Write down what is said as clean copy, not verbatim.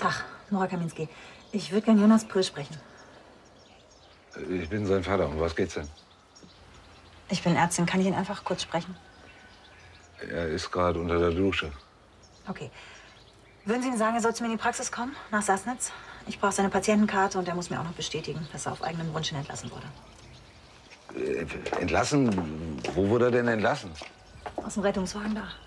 Tag, Nora Kaminski. Ich würde gern Jonas Pröll sprechen. Ich bin sein Vater. Um was geht's denn? Ich bin Ärztin. Kann ich ihn einfach kurz sprechen? Er ist gerade unter der Dusche. Okay. Würden Sie ihm sagen, er soll zu mir in die Praxis kommen, nach Sassnitz? Ich brauche seine Patientenkarte und er muss mir auch noch bestätigen, dass er auf eigenen Wunsch hin entlassen wurde. Entlassen? Wo wurde er denn entlassen? Aus dem Rettungswagen da.